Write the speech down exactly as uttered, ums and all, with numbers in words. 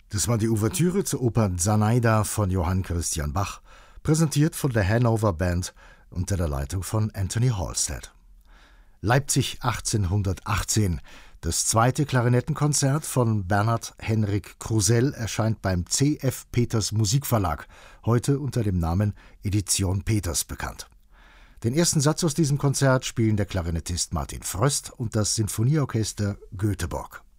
Das war die Ouvertüre zur Oper Zanaida von Johann Christian Bach, präsentiert von der Hanover Band unter der Leitung von Anthony Halstead. Leipzig achtzehnhundertachtzehn. Das zweite Klarinettenkonzert von Bernhard Henrik Krusell erscheint beim C F Peters Musikverlag, heute unter dem Namen Edition Peters bekannt. Den ersten Satz aus diesem Konzert spielen der Klarinettist Martin Fröst und das Sinfonieorchester Göteborg.